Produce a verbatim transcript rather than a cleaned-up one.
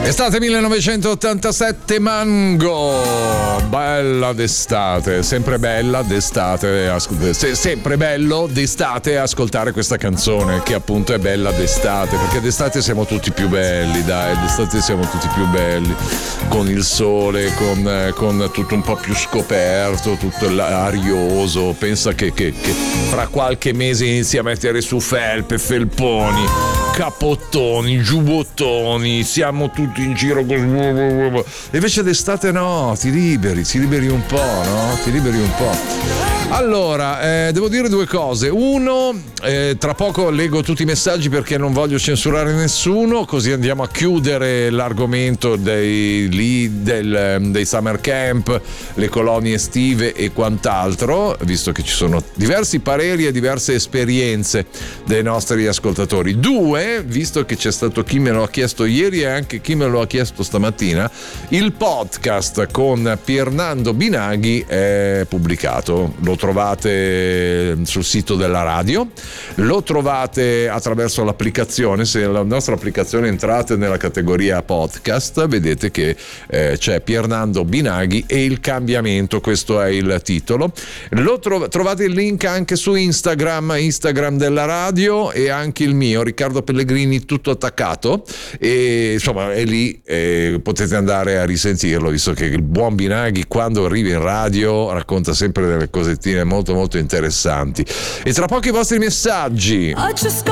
Estate millenovecentottantasette, Mango, bella d'estate, sempre bella d'estate, se, sempre bello d'estate ascoltare questa canzone che appunto è bella d'estate, perché d'estate siamo tutti più belli, dai, d'estate siamo tutti più belli, con il sole, con, con tutto un po' più scoperto, tutto arioso, pensa che, che, che fra qualche mese inizi a mettere su felpe, felponi, capottoni, giubbottoni, siamo tutti in giro così. Invece d'estate no, ti liberi, ti liberi un po', no? Ti liberi un po'. Allora, eh, devo dire due cose. Uno, eh, tra poco leggo tutti i messaggi perché non voglio censurare nessuno, così andiamo a chiudere l'argomento dei, lì, del, dei summer camp, le colonie estive e quant'altro, visto che ci sono diversi pareri e diverse esperienze dei nostri ascoltatori. Due, visto che c'è stato chi me lo ha chiesto ieri e anche chi me lo ha chiesto stamattina, il podcast con Piernando Binaghi è pubblicato. Lo trovate sul sito della radio, lo trovate attraverso l'applicazione. Se la nostra applicazione entrate nella categoria podcast, vedete che eh, c'è Piernando Binaghi e il cambiamento, questo è il titolo. Lo tro- trovate il link anche su Instagram, Instagram della radio, e anche il mio, Riccardo Pellegrini, tutto attaccato, e insomma è lì, eh, potete andare a risentirlo, visto che il buon Binaghi quando arriva in radio racconta sempre delle cosettine molto molto interessanti. E tra poco i vostri messaggi.